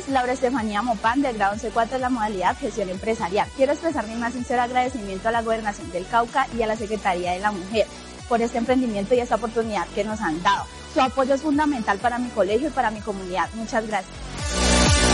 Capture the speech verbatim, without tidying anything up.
es Laura Estefanía Mopán, del grado once cuatro de la modalidad Gestión Empresarial. Quiero expresar mi más sincero agradecimiento a la Gobernación del Cauca y a la Secretaría de la Mujer por este emprendimiento y esta oportunidad que nos han dado. Su apoyo es fundamental para mi colegio y para mi comunidad. Muchas gracias.